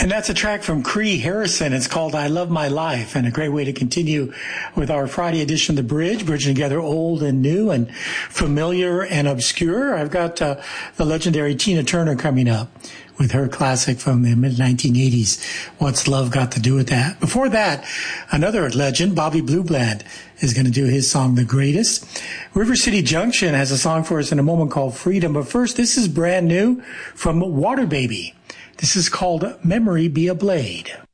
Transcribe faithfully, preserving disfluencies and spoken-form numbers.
And that's a track from Cree Harrison. It's called I Love My Life, and a great way to continue with our Friday edition of The Bridge, bridging together old and new and familiar and obscure. I've got uh, the legendary Tina Turner coming up with her classic from the mid nineteen eighties, What's Love Got to Do with That? Before that, another legend, Bobby Blue Bland, is going to do his song, The Greatest. River City Junction has a song for us in a moment called Freedom. But first, this is brand new from Water Baby. This is called Memory Be a Blade.